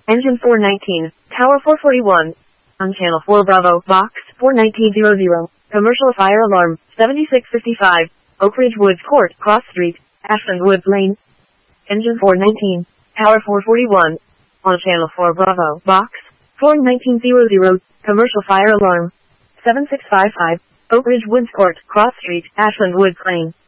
Engine 419, Tower 441. On Channel 4 Bravo, Box 41900. Commercial fire alarm, 7655. Oak Ridge Woods Court, Cross Street, Ashland Woods Lane. Engine 419, Tower 441. On Channel 4 Bravo, Box 41900. Commercial fire alarm, 7655. Oak Ridge Woods Court, Cross Street, Ashland Woods Lane.